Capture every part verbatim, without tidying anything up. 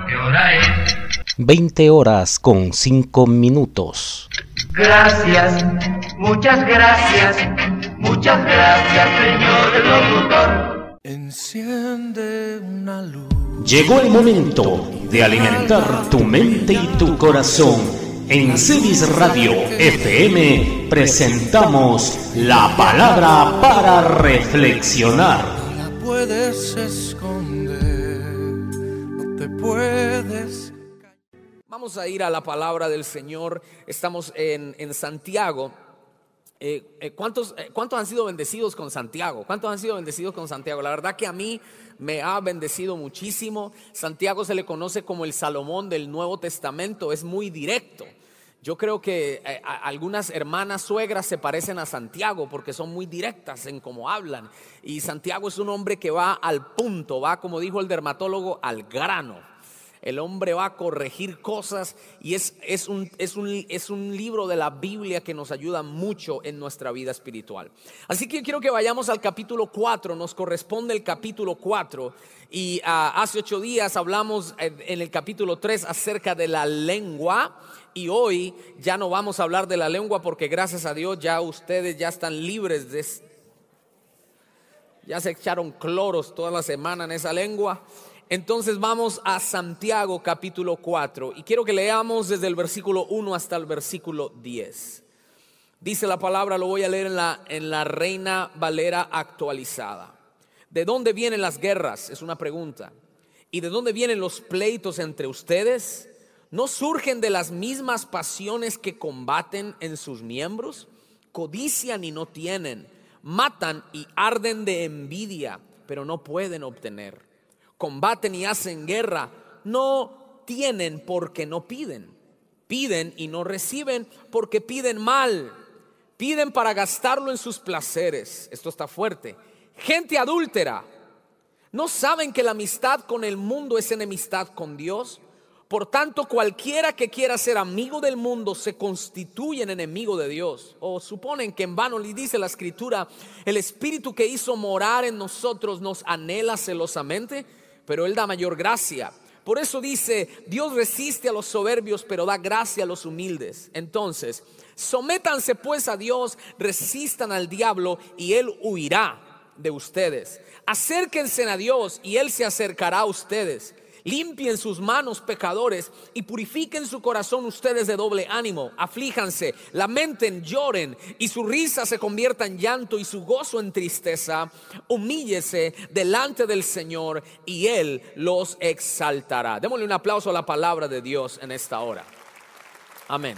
¿Qué hora es? veinte horas con cinco minutos. Gracias, muchas gracias, muchas gracias, señor locutor. Enciende una luz. Llegó el momento de alimentar tu mente y tu corazón. En Cedis Radio F M presentamos la palabra para reflexionar. No la puedes esconder, no te puedes. Vamos a ir a la palabra del Señor. Estamos en, en Santiago. Eh, eh, ¿cuántos, eh, ¿Cuántos han sido bendecidos con Santiago? ¿Cuántos han sido bendecidos con Santiago? La verdad que a mí me ha bendecido muchísimo. Santiago se le conoce como el Salomón del Nuevo Testamento. Es muy directo. Yo creo que eh, algunas hermanas suegras se parecen a Santiago porque son muy directas en cómo hablan. Y Santiago es un hombre que va al punto, va, como dijo el dermatólogo, al grano. El hombre va a corregir cosas y es, es, un, es, un, es un libro de la Biblia que nos ayuda mucho en nuestra vida espiritual. Así que quiero que vayamos al capítulo cuatro, nos corresponde el capítulo cuatro. Y uh, hace ocho días hablamos en, en el capítulo tres acerca de la lengua. Y hoy ya no vamos a hablar de la lengua porque gracias a Dios ya ustedes ya están libres de... Ya se echaron cloros toda la semana en esa lengua. Entonces vamos a Santiago capítulo cuatro y quiero que leamos desde el versículo uno hasta el versículo diez. Dice la palabra, lo voy a leer en la, en la Reina Valera actualizada. ¿De dónde vienen las guerras? Es una pregunta. ¿Y de dónde vienen los pleitos entre ustedes? ¿No surgen de las mismas pasiones que combaten en sus miembros? Codician y no tienen, matan y arden de envidia, pero no pueden obtener. Combaten y hacen guerra, no tienen porque no piden. Piden y no reciben porque piden mal. Piden para gastarlo en sus placeres. Esto está fuerte. Gente adúltera, ¿no saben que la amistad con el mundo es enemistad con Dios? Por tanto, cualquiera que quiera ser amigo del mundo se constituye en enemigo de Dios. O suponen que en vano le dice la Escritura, el Espíritu que hizo morar en nosotros nos anhela celosamente, pero Él da mayor gracia. Por eso dice, Dios resiste a los soberbios, pero da gracia a los humildes. Entonces, sométanse pues a Dios, resistan al diablo y Él huirá de ustedes. Acérquense a Dios y Él se acercará a ustedes. Limpien sus manos, pecadores, y purifiquen su corazón ustedes de doble ánimo. Aflíjanse, lamenten, lloren, y su risa se convierta en llanto y su gozo en tristeza. Humíllese delante del Señor y Él los exaltará. Démosle un aplauso a la palabra de Dios en esta hora. Amén.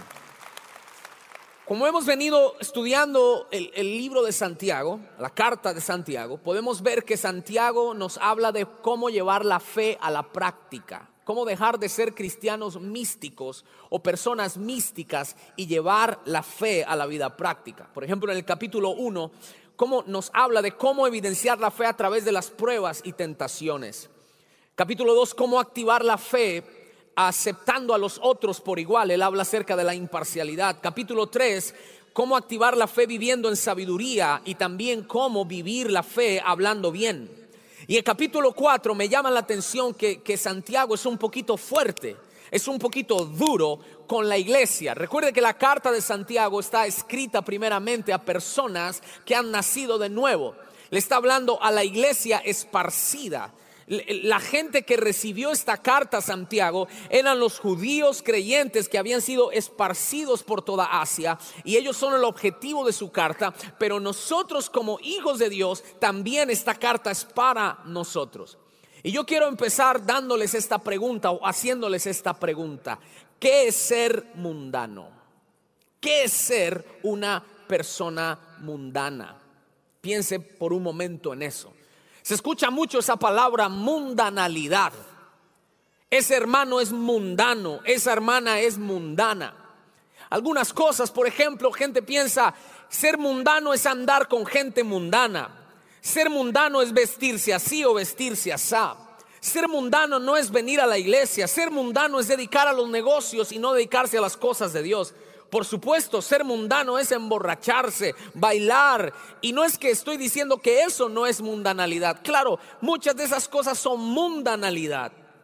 Como hemos venido estudiando el, el libro de Santiago, la carta de Santiago, podemos ver que Santiago nos habla de cómo llevar la fe a la práctica, cómo dejar de ser cristianos místicos o personas místicas y llevar la fe a la vida práctica. Por ejemplo, en el capítulo uno, cómo nos habla de cómo evidenciar la fe a través de las pruebas y tentaciones. Capítulo dos, cómo activar la fe aceptando a los otros por igual. Él habla acerca de la imparcialidad. Capítulo tres, cómo activar la fe viviendo en sabiduría y también cómo vivir la fe hablando bien. Y el capítulo cuatro me llama la atención que, que Santiago es un poquito fuerte, es un poquito duro con la iglesia. Recuerde que la carta de Santiago está escrita primeramente a personas que han nacido de nuevo. Le está hablando a la iglesia esparcida. La gente que recibió esta carta a Santiago eran los judíos creyentes que habían sido esparcidos por toda Asia y ellos son el objetivo de su carta, pero nosotros como hijos de Dios también esta carta es para nosotros. Y yo quiero empezar dándoles esta pregunta o haciéndoles esta pregunta: ¿qué es ser mundano? ¿Qué es ser una persona mundana? Piense por un momento en eso. Se escucha mucho esa palabra mundanalidad. Ese hermano es mundano, esa hermana es mundana. Algunas cosas, por ejemplo, gente piensa, ser mundano es andar con gente mundana. Ser mundano es vestirse así o vestirse así. Ser mundano no es venir a la iglesia. Ser mundano es dedicar a los negocios y no dedicarse a las cosas de Dios. Por supuesto, ser mundano es emborracharse, bailar. Y no es que estoy diciendo que eso no es mundanalidad. Claro, muchas de esas cosas son mundanalidad.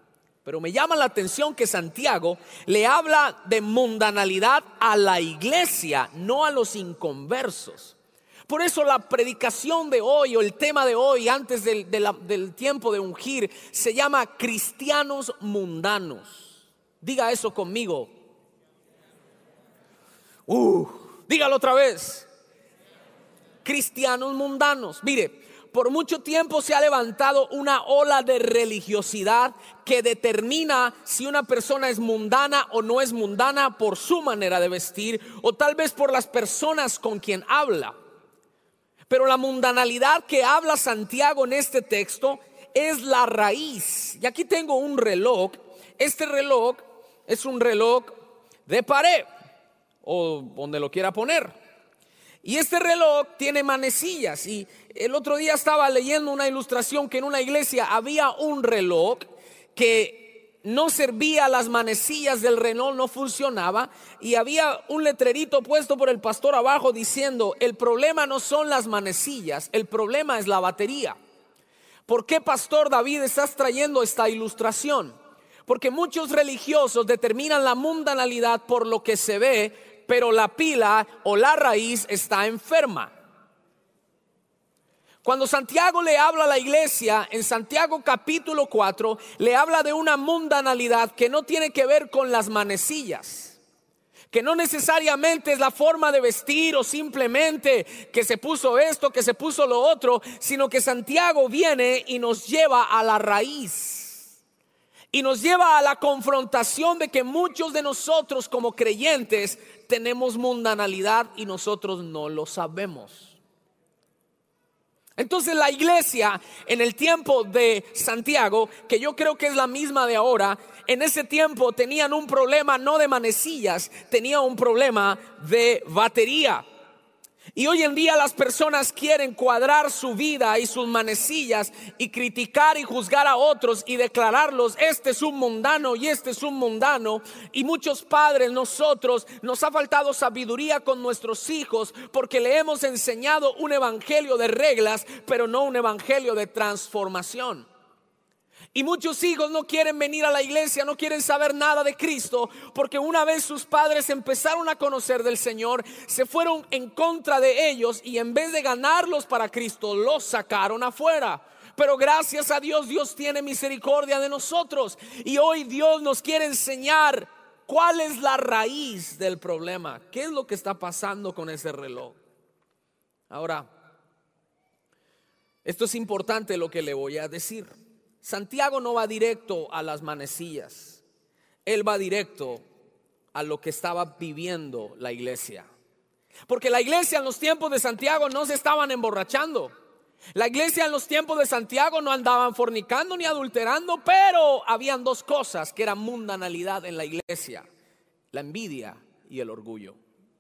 Pero me llama la atención que Santiago le habla de mundanalidad a la iglesia, no a los inconversos. Por eso la predicación de hoy o el tema de hoy, antes del, de la, del tiempo de ungir, se llama cristianos mundanos. Diga eso conmigo. Uh, dígalo otra vez. Cristianos mundanos. Mire, por mucho tiempo se ha levantado una ola de religiosidad que determina si una persona es mundana o no es mundana por su manera de vestir o tal vez por las personas con quien habla. Pero la mundanalidad que habla Santiago en este texto es la raíz. Y aquí tengo un reloj. Este reloj es un reloj de pared o donde lo quiera poner. Y este reloj tiene manecillas. Y el otro día estaba leyendo una ilustración que en una iglesia había un reloj que no servía, las manecillas del reloj no funcionaba. Y había un letrerito puesto por el pastor abajo diciendo: el problema no son las manecillas, el problema es la batería. ¿Por qué, pastor David, estás trayendo esta ilustración? Porque muchos religiosos determinan la mundanalidad por lo que se ve, pero la pila o la raíz está enferma. Cuando Santiago le habla a la iglesia, en Santiago capítulo cuatro, le habla de una mundanalidad que no tiene que ver con las manecillas, que no necesariamente es la forma de vestir o simplemente que se puso esto, que se puso lo otro, sino que Santiago viene y nos lleva a la raíz. Y nos lleva a la confrontación de que muchos de nosotros como creyentes tenemos mundanalidad y nosotros no lo sabemos. Entonces la iglesia en el tiempo de Santiago, que yo creo que es la misma de ahora, en ese tiempo tenían un problema no de manecillas, tenían un problema de batería. Y hoy en día las personas quieren cuadrar su vida y sus manecillas y criticar y juzgar a otros y declararlos: este es un mundano y este es un mundano. Y muchos padres, nosotros, nos ha faltado sabiduría con nuestros hijos porque le hemos enseñado un evangelio de reglas, pero no un evangelio de transformación. Y muchos hijos no quieren venir a la iglesia, no quieren saber nada de Cristo, porque una vez sus padres empezaron a conocer del Señor, se fueron en contra de ellos y en vez de ganarlos para Cristo, los sacaron afuera. Pero gracias a Dios, Dios tiene misericordia de nosotros. Y hoy Dios nos quiere enseñar cuál es la raíz del problema. ¿Qué es lo que está pasando con ese reloj? Ahora, esto es importante lo que le voy a decir. Santiago no va directo a las manecillas, él va directo a lo que estaba viviendo la iglesia. Porque la iglesia en los tiempos de Santiago no se estaban emborrachando. La iglesia en los tiempos de Santiago no andaban fornicando ni adulterando, pero habían dos cosas que eran mundanalidad en la iglesia: la envidia y el orgullo.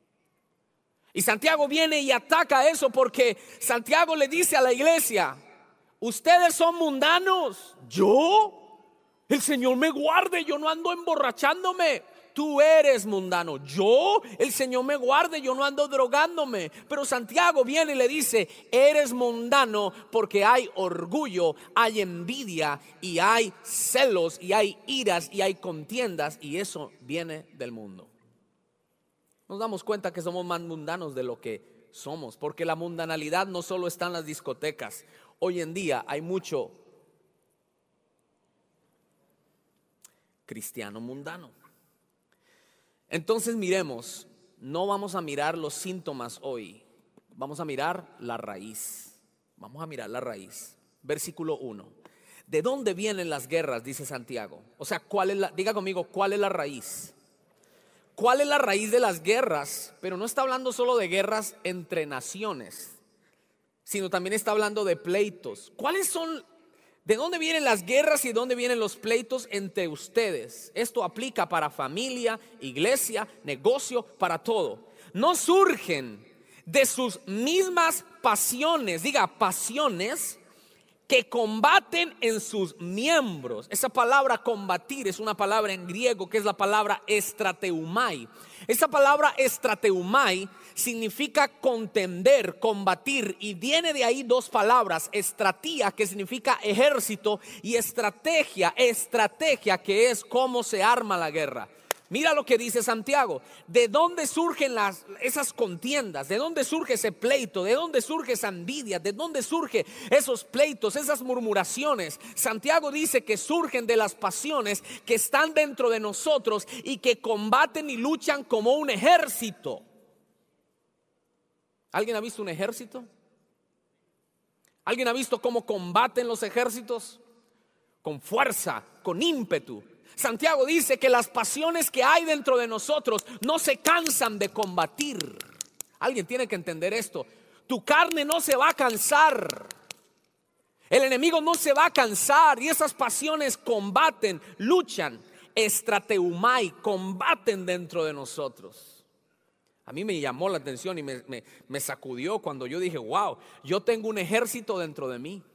Y Santiago viene y ataca eso porque Santiago le dice a la iglesia: ustedes son mundanos. ¿Yo? El Señor me guarde, yo no ando emborrachándome. Tú eres mundano. ¿Yo? El Señor me guarde, yo no ando drogándome. Pero Santiago viene y le dice: eres mundano porque hay orgullo, hay envidia y hay celos y hay iras y hay contiendas, y eso viene del mundo. Nos damos cuenta que somos más mundanos de lo que somos, porque la mundanalidad no solo está en las discotecas. Hoy en día hay mucho cristiano mundano. Entonces miremos, no vamos a mirar los síntomas hoy, vamos a mirar la raíz. Vamos a mirar la raíz. Versículo uno. ¿De dónde vienen las guerras?, dice Santiago. O sea, ¿cuál es la, diga conmigo, ¿cuál es la raíz? ¿Cuál es la raíz de las guerras? Pero no está hablando solo de guerras entre naciones, sino también está hablando de pleitos. ¿Cuáles son? ¿De dónde vienen las guerras y de dónde vienen los pleitos entre ustedes? Esto aplica para familia, iglesia, negocio, para todo. No surgen de sus mismas pasiones, diga pasiones, que combaten en sus miembros. Esa palabra combatir es una palabra en griego que es la palabra estrateumai. Esa palabra estrateumai significa contender, combatir, y viene de ahí dos palabras: estratía, que significa ejército, y estrategia, estrategia que es cómo se arma la guerra. Mira lo que dice Santiago. ¿De dónde surgen las, esas contiendas? ¿De dónde surge ese pleito? ¿De dónde surge esa envidia? ¿De dónde surgen esos pleitos, esas murmuraciones? Santiago dice que surgen de las pasiones que están dentro de nosotros y que combaten y luchan como un ejército. ¿Alguien ha visto un ejército? ¿Alguien ha visto cómo combaten los ejércitos? Con fuerza, con ímpetu. Santiago dice que las pasiones que hay dentro de nosotros no se cansan de combatir. Alguien tiene que entender esto. Tu carne no se va a cansar. El enemigo no se va a cansar. Y esas pasiones combaten, luchan, estrateumai, combaten dentro de nosotros. A mí me llamó la atención y me, me, me sacudió cuando yo dije, wow, yo tengo un ejército dentro de mí.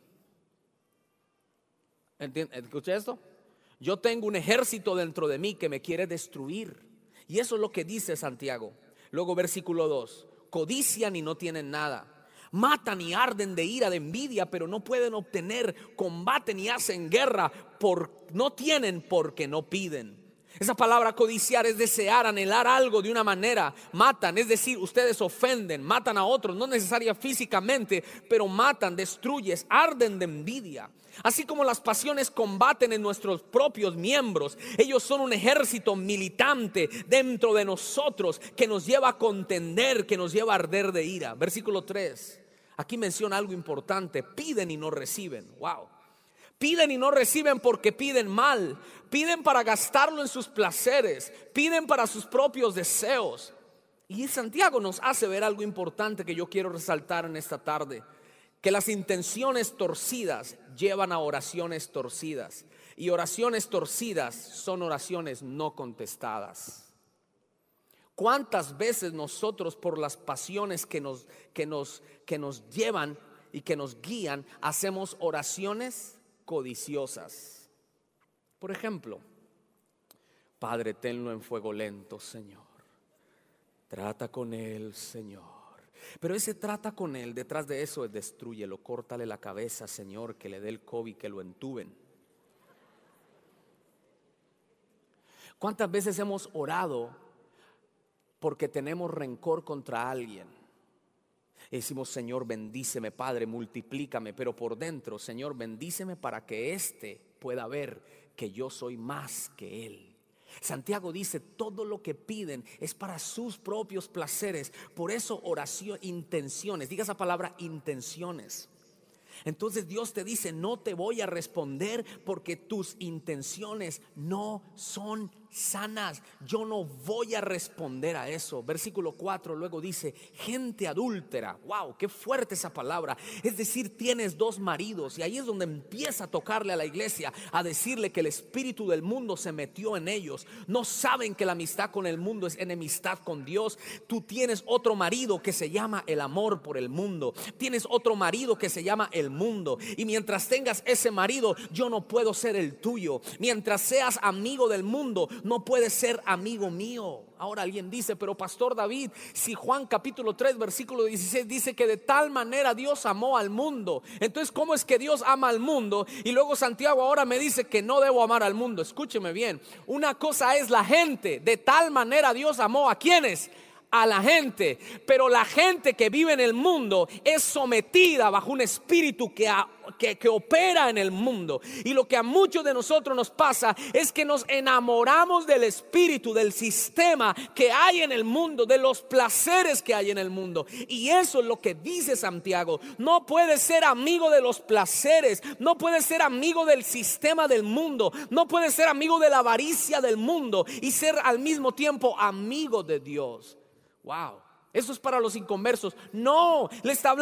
¿Escuché esto? Yo tengo un ejército dentro de mí que me quiere destruir. Y eso es lo que dice Santiago. Luego versículo dos. Codician y no tienen nada. Matan y arden de ira, de envidia, pero no pueden obtener. Combaten y hacen guerra. Por, no tienen porque no piden. Esa palabra codiciar es desear, anhelar algo de una manera. Matan, es decir, ustedes ofenden, matan a otros, no necesaria físicamente, pero matan, destruyen, arden de envidia. Así como las pasiones combaten en nuestros propios miembros, ellos son un ejército militante dentro de nosotros que nos lleva a contender, que nos lleva a arder de ira. Versículo tres, aquí menciona algo importante: piden y no reciben. Wow. Piden y no reciben porque piden mal. Piden para gastarlo en sus placeres. Piden para sus propios deseos. Y Santiago nos hace ver algo importante que yo quiero resaltar en esta tarde: que las intenciones torcidas llevan a oraciones torcidas. Y oraciones torcidas son oraciones no contestadas. ¿Cuántas veces nosotros, por las pasiones que nos, que nos, que nos llevan y que nos guían, hacemos oraciones codiciosas? Por ejemplo, Padre, tenlo en fuego lento, Señor. Trata con él, Señor. Pero ese trata con él, detrás de eso es destrúyelo, córtale la cabeza, Señor, que le dé el COVID, que lo entuben. ¿Cuántas veces hemos orado porque tenemos rencor contra alguien? Y decimos, Señor, bendíceme, Padre, multiplícame, pero por dentro, Señor, bendíceme para que éste pueda ver que yo soy más que él. Santiago dice, todo lo que piden es para sus propios placeres. Por eso oración, intenciones, diga esa palabra, intenciones. Entonces Dios te dice, no te voy a responder porque tus intenciones no son sanas. Yo no voy a responder a eso. Versículo cuatro luego dice, gente adúltera. Wow, qué fuerte esa palabra. Es decir, tienes dos maridos. Y ahí es donde empieza a tocarle a la iglesia, a decirle que el espíritu del mundo se metió en ellos. No saben que la amistad con el mundo es enemistad con Dios. Tú tienes otro marido que se llama el amor por el mundo. Tienes otro marido que se llama el mundo. Y mientras tengas ese marido, yo no puedo ser el tuyo. Mientras seas amigo del mundo, no puedes ser amigo mío. Ahora alguien dice, pero pastor David, si Juan capítulo tres versículo dieciséis dice que de tal manera Dios amó al mundo, entonces ¿cómo es que Dios ama al mundo? Y luego Santiago ahora me dice que no debo amar al mundo. Escúcheme bien, una cosa es la gente. De tal manera Dios amó ¿a quiénes? A la gente. Pero la gente que vive en el mundo es sometida bajo un espíritu que, a, que, que opera en el mundo. Y lo que a muchos de nosotros nos pasa es que nos enamoramos del espíritu, del sistema que hay en el mundo, de los placeres que hay en el mundo. Y eso es lo que dice Santiago. No puedes ser amigo de los placeres, no puedes ser amigo del sistema del mundo, no puedes ser amigo de la avaricia del mundo y ser al mismo tiempo amigo de Dios. Wow, eso es para los inconversos. No, le está hablando